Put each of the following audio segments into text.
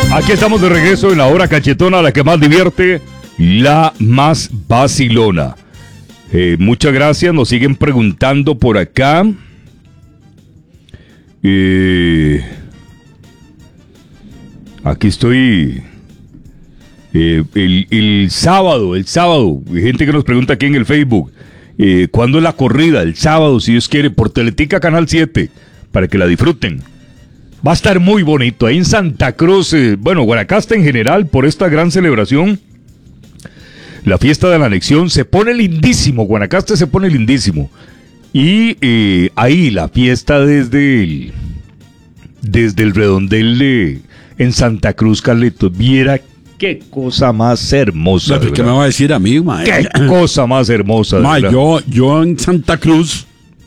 Aquí estamos de regreso en la hora cachetona, la que más divierte, la más vacilona. Muchas gracias, nos siguen preguntando por acá. Aquí estoy. El sábado, gente que nos pregunta aquí en el Facebook, ¿cuándo es la corrida? El sábado, si Dios quiere, por Teletica Canal 7, para que la disfruten. Va a estar muy bonito ahí en Santa Cruz, Guanacaste en general, por esta gran celebración. La fiesta de la anexión se pone lindísimo, Guanacaste se pone lindísimo. Y ahí la fiesta desde el redondel en Santa Cruz, Carlitos. Viera qué cosa más hermosa. ¿Qué me va a decir a mí, mae? Qué cosa más hermosa. Mae, yo en Santa Cruz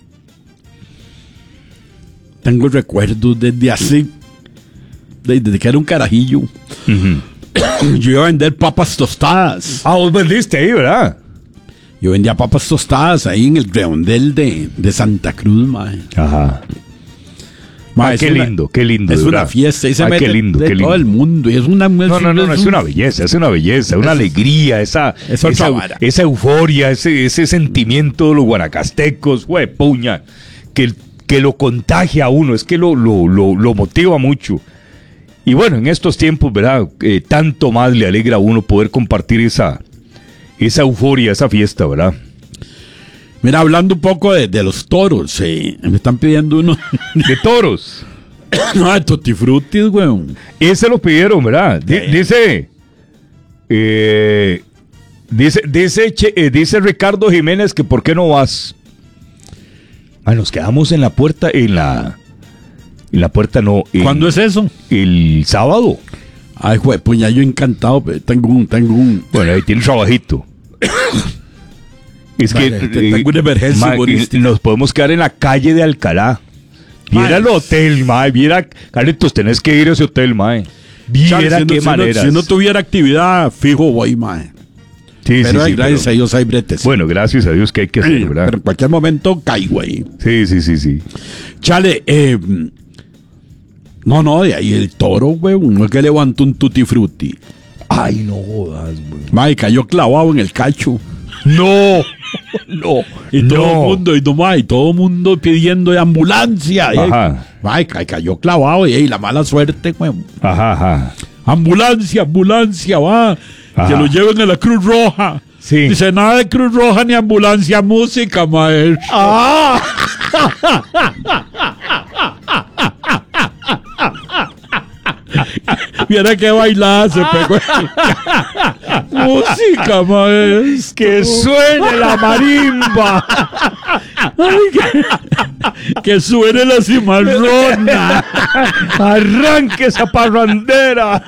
tengo recuerdos desde que era un carajillo. Uh-huh. Yo iba a vender papas tostadas. Ah, vos vendiste ahí, ¿verdad? Yo vendía papas tostadas ahí en el redondel de Santa Cruz, mae. Ajá. Mae, qué lindo. Es una fiesta y se mete qué lindo. todo el mundo. Y es una, no, es una belleza, una alegría, esa euforia, ese sentimiento de los guanacastecos, güey, puña, que lo contagia a uno, es que lo motiva mucho. Y bueno, en estos tiempos, ¿verdad? Tanto más le alegra a uno poder compartir esa euforia, esa fiesta, ¿verdad? Mira, hablando un poco de los toros, me están pidiendo uno. ¿De toros? No, de Tutti Frutti, weón. Ese lo pidieron, ¿verdad? Dice Ricardo Jiménez que ¿por qué no vas? Nos quedamos en la puerta, en la puerta no. ¿Cuándo es eso? El sábado. Ay, güey, pues ya yo encantado, tengo un... Bueno, ahí tiene un trabajito. Es vale, que tengo una emergencia nos podemos quedar en la calle de Alcalá. Viera el hotel, mae. Viera, Carlitos, tenés que ir a ese hotel, mae. Viera qué maneras. Si no tuviera actividad, fijo voy, mae. Sí, pero gracias a Dios hay bretes. Bueno, gracias a Dios que hay que hacer, ¿verdad? Pero en cualquier momento caigo ahí. Sí. Chale, no, de ahí el toro, güey, uno que levantó un Tutti Frutti. Ay, no jodas, güey. Mae, cayó clavado en el cacho. No. Y todo el mundo pidiendo ambulancia. Ajá. Mae, cayó clavado y la mala suerte, güey. Ajá. Ambulancia, va. Ajá. Que lo lleven a la Cruz Roja. Sí. Dice, nada de Cruz Roja ni ambulancia, música, maestro. Viera que bailada se pegó. Música, maestro. Que suene la marimba. Que suene la cimarrona. Arranque esa parrandera.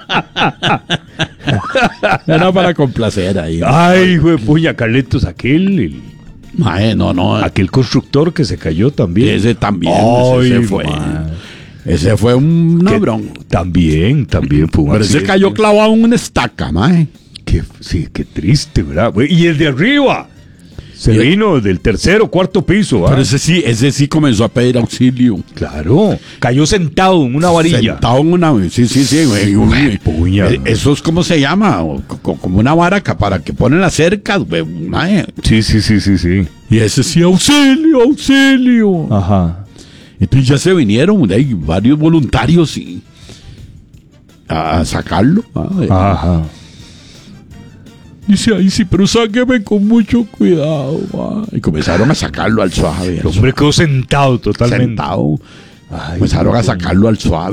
Era para complacer ahí. Ay, güey, puña, Carlitos, aquel constructor que se cayó también. Ese también. Ay, ese fue. Ese fue un bronco. También fue un Pero ese cayó clavado en una estaca, mae. Qué triste, ¿verdad? Y el de arriba se vino del tercero, cuarto piso. Pero ese sí comenzó a pedir auxilio. Claro. Cayó sentado en una varilla. Sí, güey. Puña. Eso es como se llama, como una varaca para que ponen las cercas, güey. Sí. Y ese sí, auxilio. Ajá. Entonces ya se vinieron de ahí varios voluntarios a sacarlo. Ajá. Dice, ay, sí, pero sáqueme con mucho cuidado. Y comenzaron a sacarlo al suave. El hombre quedó sentado totalmente. Comenzaron a sacarlo al suave.